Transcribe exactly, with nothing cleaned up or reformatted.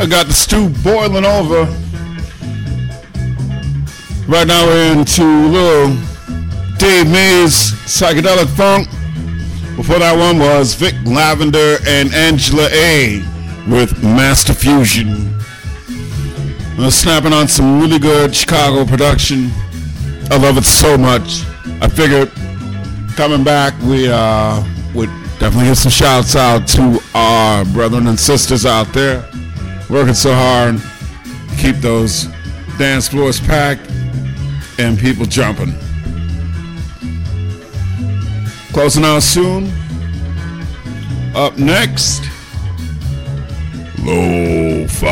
I got the stew boiling over. Right now we're into little Dave Mays psychedelic funk. Before that one was Vic Lavender and Angela A with Master Fusion. I'm snapping on some really good Chicago production. I love it so much. I figured coming back we uh, would definitely give some shouts out to our brethren and sisters out there working so hard to keep those dance floors packed and people jumping. Closing out soon. Up next, Lo-Fi.